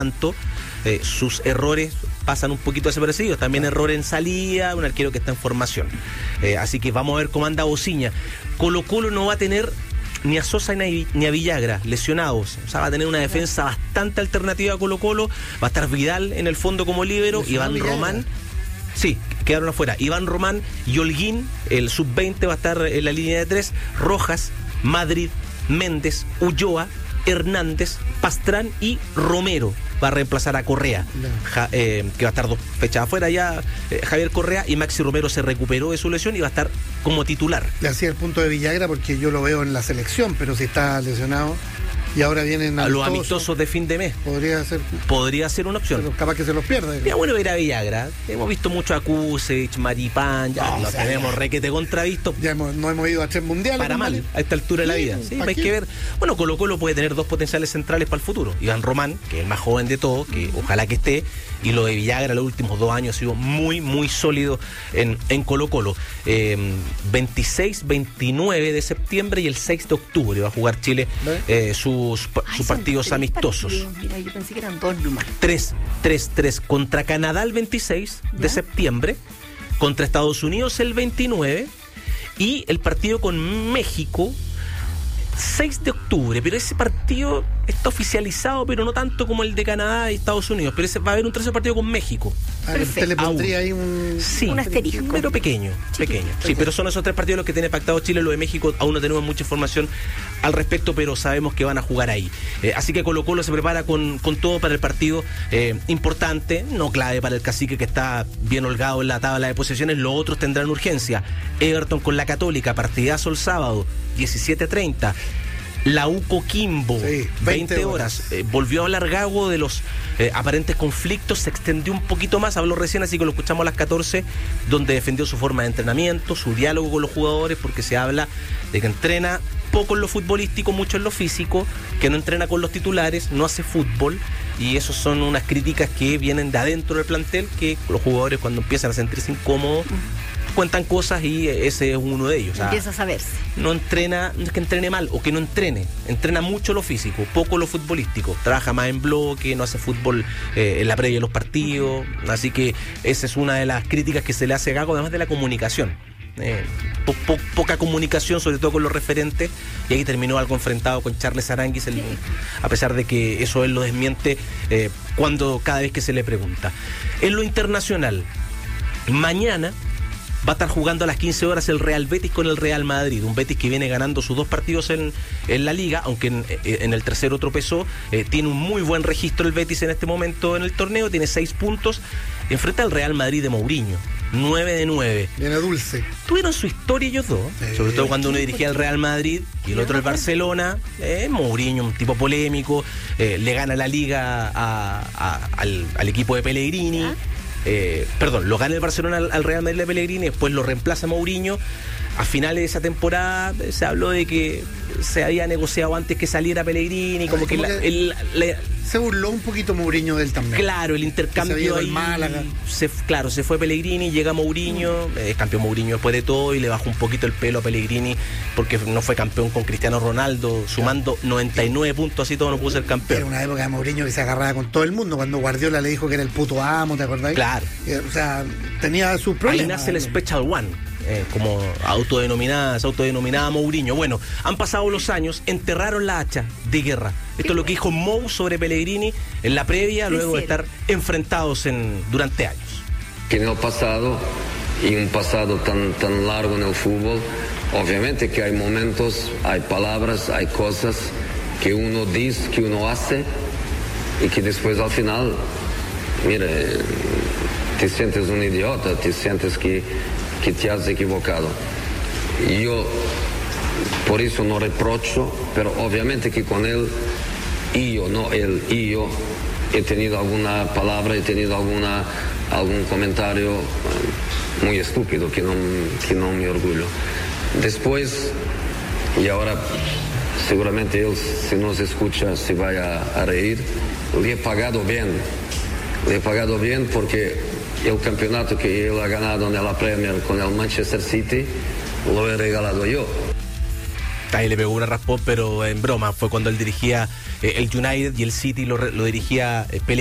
tanto, sus errores pasan un poquito desapercibidos. También error en salida, un arquero que está en formación. Así que vamos a ver cómo anda Bociña. Colo-Colo no va a tener ni a Sosa ni a Villagra lesionados. O sea, va a tener una defensa bastante alternativa a Colo-Colo. Va a estar Vidal en el fondo como líbero, Iván Román. Sí, quedaron afuera. Iván Román y Holguín, el sub-20 va a estar en la línea de 3. Rojas, Madrid, Méndez, Ulloa, Hernández, Pastrán y Romero va a reemplazar a Correa, que va a estar 2 fechas afuera ya. Javier Correa, y Maxi Romero se recuperó de su lesión y va a estar como titular. Le hacía el punto de Villagra porque yo lo veo en la selección, pero si está lesionado y ahora vienen a los amistosos de fin de mes. Podría ser una opción. Pero capaz que se los pierde. Mira, bueno, ver a Villagra. Hemos visto mucho a Kusevich, Maripán, ya los tenemos requete contravisto. No hemos ido a 3 mundiales. Para mal, a esta altura de la vida. Sí, hay que ver. Bueno, Colo-Colo puede tener 2 potenciales centrales para el futuro. Iván Román, que es el más joven de todos, que ojalá que esté, y lo de Villagra los últimos 2 años ha sido muy, muy sólido en Colo-Colo. 26, 29 de septiembre y el 6 de octubre va a jugar Chile sus partidos amistosos. Mira, yo pensé que eran 2 nomás. 3 contra Canadá el 26 de septiembre, contra Estados Unidos el 29 y el partido con México 6 de octubre, pero ese partido está oficializado, pero no tanto como el de Canadá y Estados Unidos, pero va a haber un tercer partido con México. ¿Usted le pondría ahí un asterisco? Pero pequeño. Sí, pero son esos 3 partidos los que tiene pactado Chile. Lo de México aún no tenemos mucha información al respecto, pero sabemos que van a jugar ahí. Así que Colo-Colo se prepara con todo para el partido importante, no clave para el Cacique, que está bien holgado en la tabla de posiciones. Los otros tendrán urgencia. Everton con la Católica, partidazo el sábado, 17:30. La U Coquimbo, 20 horas. Volvió a hablar Gago de los aparentes conflictos, se extendió un poquito más, habló recién, así que lo escuchamos a las 14, donde defendió su forma de entrenamiento, su diálogo con los jugadores, porque se habla de que entrena poco en lo futbolístico, mucho en lo físico, que no entrena con los titulares, no hace fútbol, y eso son unas críticas que vienen de adentro del plantel, que los jugadores cuando empiezan a sentirse incómodos cuentan cosas, y ese es uno de ellos. Empieza a saberse. No entrena, no es que entrene mal o que no entrena mucho lo físico, poco lo futbolístico, trabaja más en bloque, no hace fútbol en la previa de los partidos, así que esa es una de las críticas que se le hace a Gago, además de la comunicación. Poca comunicación, sobre todo con los referentes, y ahí terminó algo enfrentado con Charles Aranguis, a pesar de que eso él lo desmiente cada vez que se le pregunta. En lo internacional, mañana va a estar jugando a las 15 horas el Real Betis con el Real Madrid, un Betis que viene ganando sus 2 partidos en la Liga, aunque en el tercero tropezó. Tiene un muy buen registro el Betis en este momento en el torneo, tiene 6 puntos, enfrenta al Real Madrid de Mourinho, 9 de 9. Viene dulce. Tuvieron su historia ellos dos, sobre todo cuando uno dirigía al Real Madrid y el otro al Barcelona. Mourinho, un tipo polémico, le gana la Liga al equipo de Pellegrini. Lo gana el Barcelona al Real Madrid de Pellegrini, después lo reemplaza Mourinho. A finales de esa temporada se habló de que se había negociado antes que saliera Pellegrini, como que se burló un poquito Mourinho de él también. Claro, el intercambio ahí. Málaga. Se fue Pellegrini, llega Mourinho, es campeón Mourinho después de todo, y le bajó un poquito el pelo a Pellegrini porque no fue campeón con Cristiano Ronaldo, sumando 99 puntos, así todo no pudo ser campeón. Era una época de Mourinho que se agarraba con todo el mundo, cuando Guardiola le dijo que era el puto amo, ¿te acordás? Claro. O sea, tenía sus problemas. Ahí nace el Special One. Como autodenominada Mourinho. Bueno, han pasado los años, enterraron la hacha de guerra. Esto es lo que dijo Mou sobre Pellegrini en la previa, luego de estar enfrentados durante años. Que en el pasado, y un pasado tan largo en el fútbol, obviamente que hay momentos, hay palabras, hay cosas que uno dice, que uno hace, y que después al final, mira, te sientes un idiota, te sientes que te has equivocado. Y yo por eso no reprocho, pero obviamente que con él, yo he tenido alguna palabra, he tenido algún comentario muy estúpido que no me orgullo. Después, y ahora seguramente él, si nos escucha, se vaya a reír, le he pagado bien porque el campeonato que él ha ganado en la Premier con el Manchester City lo he regalado yo. Ahí le pegó una raspón, pero en broma. Fue cuando él dirigía el United y el City lo dirigía